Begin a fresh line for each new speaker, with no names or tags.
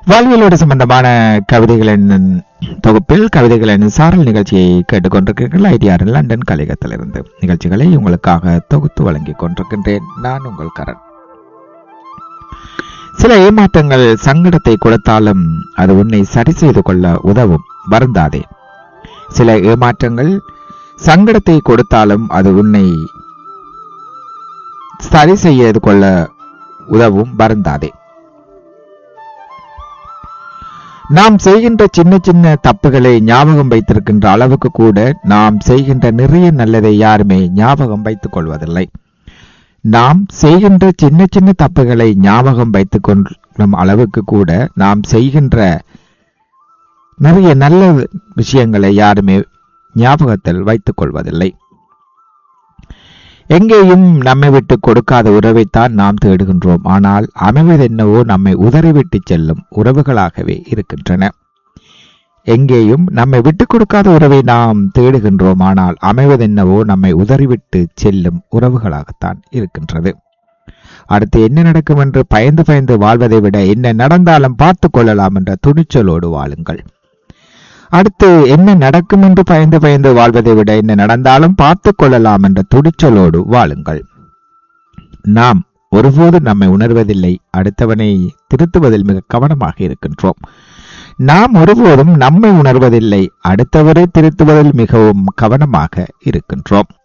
வாழ்வியலோடு சம்பந்தமான கவிதைகளின் தொகுப்பில் கவிதைகளின் சாரல் நிகழ்ச்சியை கேட்டுக்கொண்டிருக்கிறீர்கள். ஐடிஆர் லண்டன் கலையகத்திலிருந்து நிகழ்ச்சிகளை உங்களுக்காக தொகுத்து வழங்கிக் கொண்டிருக்கின்றேன். நான் உங்கள் கரண். சில ஏமாற்றங்கள் சங்கடத்தை கொடுத்தாலும் அது உன்னை சரி செய்து கொள்ள உதவும், வருந்தாதே. சில ஏமாற்றங்கள் சங்கடத்தை கொடுத்தாலும் அது உன்னை சரி செய்து கொள்ள உதவும், வருந்தாதே. நாம் செய்கின்ற சின்ன சின்ன தப்புகளை ஞாபகம் வைத்திருக்கின்ற அளவுக்கு கூட நாம் செய்கின்ற நிறைய நல்லதை யாருமே ஞாபகம் வைத்துக் கொள்வதில்லை. நாம் செய்கின்ற சின்ன சின்ன தப்புகளை ஞாபகம் வைத்துக் கொள்ளும் அளவுக்கு கூட நாம் செய்கின்ற நிறைய நல்ல விஷயங்களை யாருமே ஞாபகத்தில் வைத்துக் கொள்வதில்லை. எங்கேயும் நம்மை விட்டு கொடுக்காத உறவைத்தான் நாம் தேடுகின்றோம். ஆனால் அமைவதென்னவோ நம்மை உதறிவிட்டு செல்லும் உறவுகளாகவே இருக்கின்றன. எங்கேயும் நம்மை விட்டு கொடுக்காத உறவை நாம் தேடுகின்றோம். ஆனால் அமைவதென்னவோ நம்மை உதறிவிட்டு செல்லும் உறவுகளாகத்தான் இருக்கின்றது. அடுத்து என்ன நடக்கும் என்று பயந்து பயந்து வாழ்வதை விட என்ன நடந்தாலும் பார்த்து கொள்ளலாம் என்ற துணிச்சலோடு வாழுங்கள். அடுத்து என்ன நடக்கும் என்று பயந்து பயந்து வாழ்வதை விட என்ன நடந்தாலும் பார்த்து கொள்ளலாம் என்ற துணிச்சலோடு வாழுங்கள். நாம் ஒருபோது நம்மை உணர்வதில்லை, அடுத்தவனை திருத்துவதில் மிக கவனமாக இருக்கின்றோம். நாம் ஒருபோதும் நம்மை உணர்வதில்லை, அடுத்தவரை திருத்துவதில் மிகவும் கவனமாக இருக்கின்றோம்.